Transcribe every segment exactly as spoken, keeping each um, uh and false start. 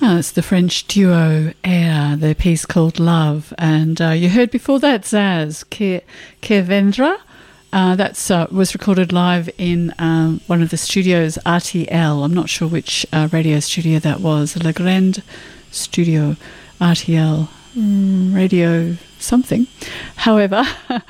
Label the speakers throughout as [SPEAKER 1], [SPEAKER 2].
[SPEAKER 1] Ah, it's the French duo Air, their piece called Love. And uh, you heard before that Zaz, Ke, Ke Vendra. Uh, that uh, was recorded live in um, one of the studios, R T L. I'm not sure which uh, radio studio that was. Le Grand Studio, R T L, mm, radio something. However,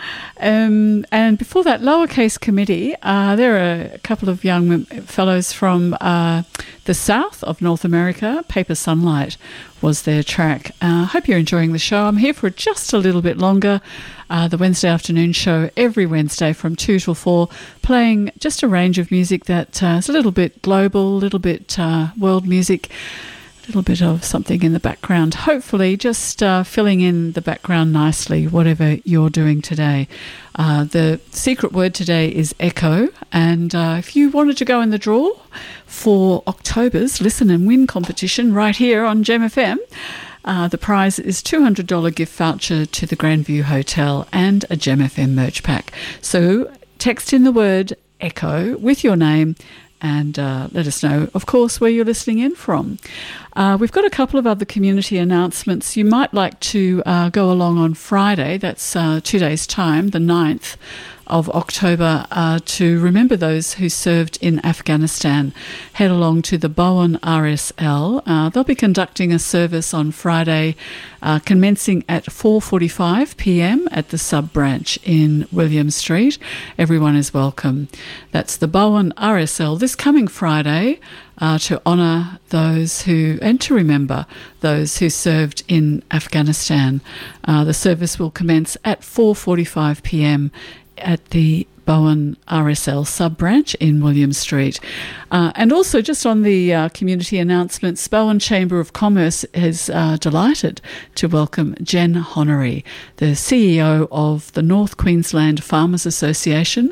[SPEAKER 1] um, and before that, Lowercase Committee, uh, there are a couple of young fellows from uh, the south of North America. Paper Sunlight was their track. I uh, hope you're enjoying the show. I'm here for just a little bit longer. Uh, the Wednesday afternoon show every Wednesday from two till four, playing just a range of music that uh, is a little bit global, a little bit uh, world music, a little bit of something in the background, hopefully just uh, filling in the background nicely, whatever you're doing today. Uh, the secret word today is echo, and uh, if you wanted to go in the draw for October's Listen and Win competition right here on Gem F M, uh, the prize is two hundred dollars gift voucher to the Grandview Hotel and a Gem F M merch pack. So text in the word echo with your name and uh, let us know, of course, where you're listening in from. Uh, we've got a couple of other community announcements. You might like to uh, go along on Friday, that's uh, two days' time, the ninth of October, uh, to remember those who served in Afghanistan. Head along to the Bowen R S L. Uh, they'll be conducting a service on Friday, uh, commencing at four forty-five p m at the sub-branch in William Street. Everyone is welcome. That's the Bowen R S L this coming Friday, uh, to honour those who, and to remember those who served in Afghanistan. Uh, the service will commence at four forty-five p m at the Bowen R S L sub-branch in William Street. Uh, and also, just on the uh, community announcements, Bowen Chamber of Commerce is uh, delighted to welcome Jen Honoré, the C E O of the North Queensland Farmers Association,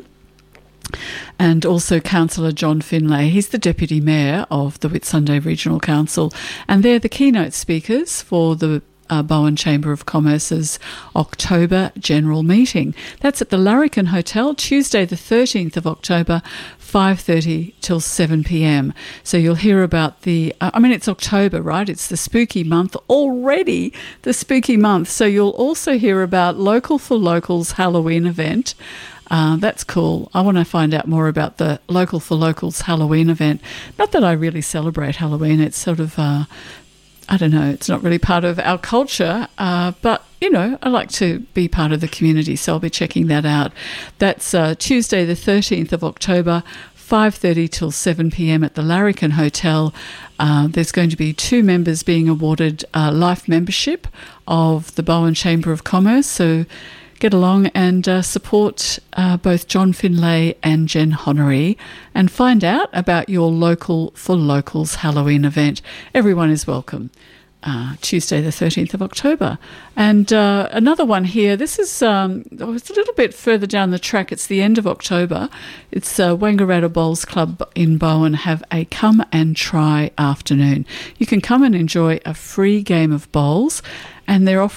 [SPEAKER 1] and also Councillor John Finlay. He's the Deputy Mayor of the Whitsunday Regional Council, and they're the keynote speakers for the Uh, Bowen Chamber of Commerce's October General Meeting. That's at the Larrikin Hotel, Tuesday the thirteenth of October, five thirty till seven p m. So you'll hear about the, uh, I mean, it's October, right? It's the spooky month already, the spooky month. So you'll also hear about Local for Locals Halloween event. Uh, that's cool. I want to find out more about the Local for Locals Halloween event. Not that I really celebrate Halloween. It's sort of... Uh, I don't know, it's not really part of our culture, uh, but, you know, I like to be part of the community, so I'll be checking that out. That's uh, Tuesday the thirteenth of October, five thirty till seven p m at the Larrikin Hotel. Uh, there's going to be two members being awarded uh, life membership of the Bowen Chamber of Commerce, so get along and uh, support uh, both John Finlay and Jen Honoré and find out about your Local for Locals Halloween event. Everyone is welcome. Uh, Tuesday the thirteenth of October. And uh, another one here, this is um, oh, it's a little bit further down the track. It's the end of October. It's uh, Wangaratta Bowls Club in Bowen have a come and try afternoon. You can come and enjoy a free game of bowls, and they're